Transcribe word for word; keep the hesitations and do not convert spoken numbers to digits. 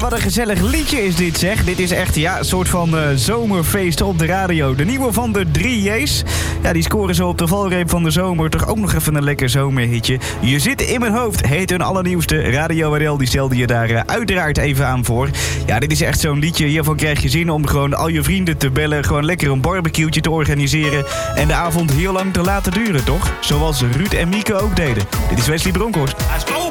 wat een gezellig liedje is dit, zeg. Dit is echt, ja, een soort van uh, zomerfeest op de radio. De nieuwe van de drie J's. Ja, die scoren zo op de valreep van de zomer. Toch ook nog even een lekker zomerhitje. Je zit in mijn hoofd, heet hun allernieuwste. Radio R L, die stelde je daar uh, uiteraard even aan voor. Ja, dit is echt zo'n liedje. Hiervan krijg je zin om gewoon al je vrienden te bellen. Gewoon lekker een barbecue'tje te organiseren. En de avond heel lang te laten duren, toch? Zoals Ruud en Mieke ook deden. Dit is Wesley Bronkhorst.